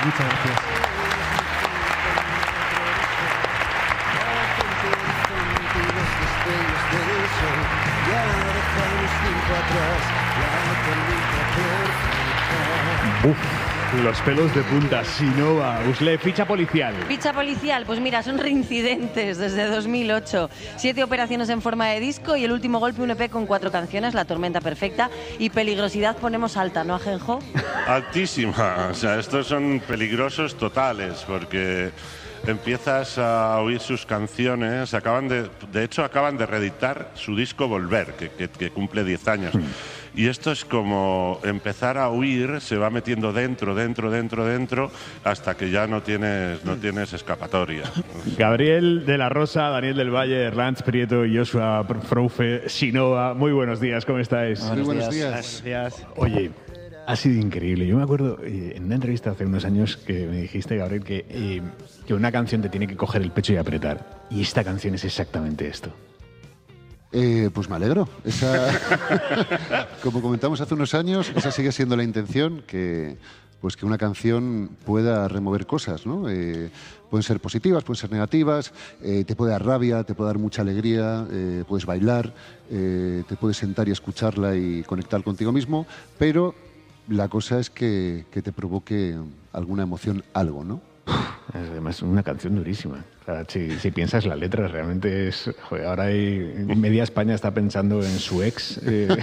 Muchas gracias. Los pelos de punta. Sinova, Usle, ficha policial. Ficha policial, pues mira, son reincidentes desde 2008. 7 operaciones en forma de disco y el último golpe un EP con 4 canciones, La tormenta perfecta, y peligrosidad ponemos alta, ¿no, Ajenjo? Altísima. O sea, estos son peligrosos totales porque empiezas a oír sus canciones. De hecho, acaban de reeditar su disco Volver, que cumple 10 años. Y esto es como empezar a huir, se va metiendo dentro, hasta que ya no tienes escapatoria. Gabriel de la Rosa, Daniel del Valle, Erlantz Prieto, Joshua Froufe, Sinova. Muy buenos días, ¿cómo estáis? Muy buenos días. Oye, ha sido increíble. Yo me acuerdo en una entrevista hace unos años que me dijiste, Gabriel, que una canción te tiene que coger el pecho y apretar. Y esta canción es exactamente esto. Pues me alegro. Como comentamos hace unos años, esa sigue siendo la intención, que una canción pueda remover cosas, ¿no? Pueden ser positivas, pueden ser negativas, te puede dar rabia, te puede dar mucha alegría, puedes bailar, te puedes sentar y escucharla y conectar contigo mismo, pero la cosa es que te provoque alguna emoción, algo, ¿no? Además, una canción durísima. O sea, si piensas la letra, realmente es... Joder, ahora media España está pensando en su ex.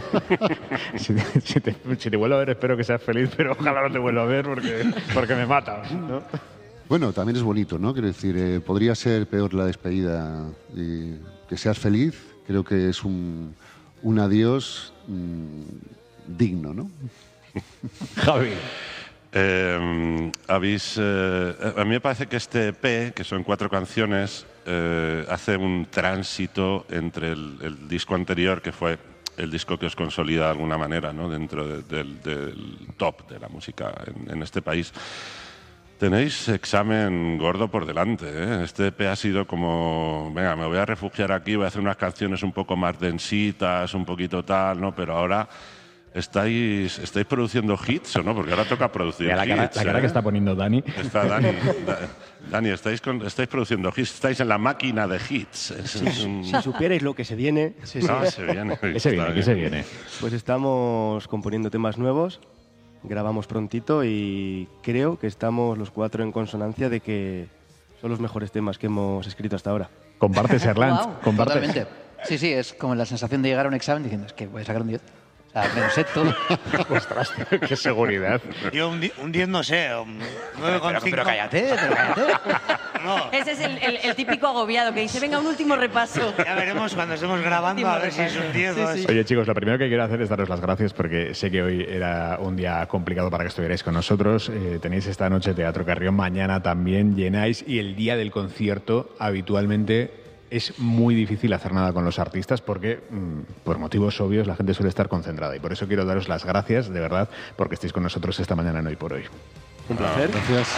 Si te vuelvo a ver, espero que seas feliz, pero ojalá no te vuelva a ver porque me mata, ¿no? Bueno, también es bonito, ¿no? Quiero decir, podría ser peor la despedida. Y que seas feliz, creo que es un adiós digno, ¿no? Javi. A mí me parece que este EP, que son 4 canciones, hace un tránsito entre el disco anterior, que fue el disco que os consolida de alguna manera, ¿no? Dentro del top de la música en este país. Tenéis examen gordo por delante, ¿eh? Este EP ha sido como, venga, me voy a refugiar aquí, voy a hacer unas canciones un poco más densitas, un poquito tal, ¿no? Pero ahora... ¿Estáis produciendo hits o no? Porque ahora toca producir hits. La cara que está poniendo Dani. Está Dani. Dani, estáis produciendo hits, estáis en la máquina de hits. Si supierais lo que se viene. Se viene. ¿Qué se viene? Pues estamos componiendo temas nuevos, grabamos prontito y creo que estamos los 4 en consonancia de que son los mejores temas que hemos escrito hasta ahora. ¿Compartes, Erlantz? Wow, ¿Compartes? totalmente. Sí, es como la sensación de llegar a un examen diciendo, es que voy a sacar un 10. O sea, me lo sé todo. Ostras, qué seguridad. Yo un 10 no sé, un 9,5. Pero cállate. No. Ese es el típico agobiado que dice, venga, un último repaso. Ya veremos cuando estemos grabando a ver si es un 10 o es... Oye, chicos, lo primero que quiero hacer es daros las gracias porque sé que hoy era un día complicado para que estuvierais con nosotros. Tenéis esta noche Teatro Carrión, mañana también llenáis y el día del concierto habitualmente es muy difícil hacer nada con los artistas porque, por motivos obvios, la gente suele estar concentrada y por eso quiero daros las gracias, de verdad, porque estéis con nosotros esta mañana en Hoy por Hoy. Un placer. Gracias.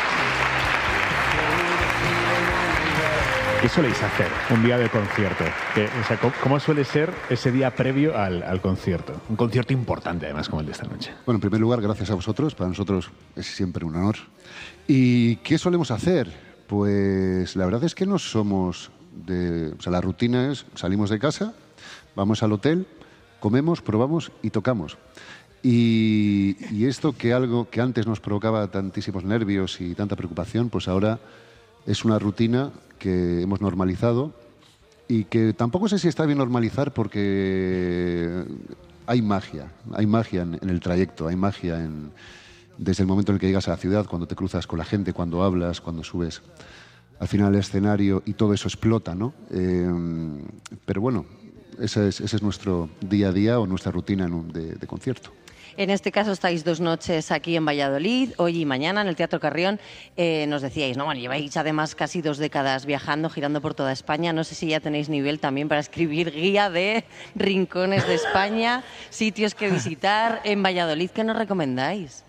¿Qué soléis hacer un día de concierto? ¿Cómo suele ser ese día previo al concierto? Un concierto importante, además, como el de esta noche. Bueno, en primer lugar, gracias a vosotros. Para nosotros es siempre un honor. ¿Y qué solemos hacer? Pues la verdad es que no somos... la rutina es, salimos de casa, vamos al hotel, comemos, probamos y tocamos. Y esto algo que antes nos provocaba tantísimos nervios y tanta preocupación, pues ahora es una rutina que hemos normalizado y que tampoco sé si está bien normalizar porque hay magia en el trayecto, hay magia desde el momento en el que llegas a la ciudad, cuando te cruzas con la gente, cuando hablas, cuando subes al final el escenario y todo eso explota, ¿no? Pero bueno, ese es nuestro día a día o nuestra rutina de concierto. En este caso estáis 2 noches aquí en Valladolid, hoy y mañana en el Teatro Carrión. Nos decíais, ¿no? Bueno, lleváis además casi 2 décadas viajando, girando por toda España. No sé si ya tenéis nivel también para escribir guía de rincones de España, sitios que visitar. En Valladolid, ¿qué nos recomendáis?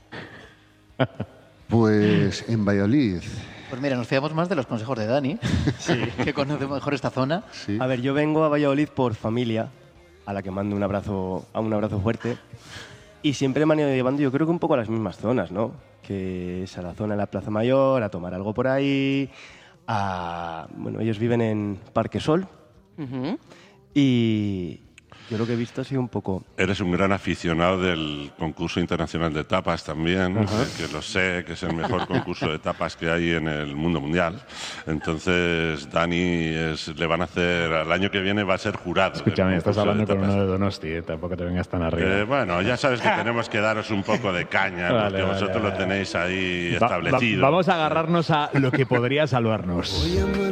Pues en Valladolid... Pues mira, nos fiamos más de los consejos de Dani, que conoce mejor esta zona. Sí. A ver, yo vengo a Valladolid por familia, a la que mando un abrazo fuerte. Y siempre me han ido llevando, yo creo que un poco a las mismas zonas, ¿no? Que es a la zona de la Plaza Mayor, a tomar algo por ahí, bueno, ellos viven en Parque Sol. Y yo lo que he visto ha sido un poco... Eres un gran aficionado del concurso internacional de tapas también, que lo sé, que es el mejor concurso de tapas que hay en el mundo mundial. Entonces, Dani le van a hacer, al año que viene va a ser jurado. Escúchame, estás hablando con uno de Donosti, tampoco te vengas tan arriba. Bueno, ya sabes que tenemos que daros un poco de caña, porque vosotros lo tenéis ahí establecido. Vamos a agarrarnos a lo que podría salvarnos.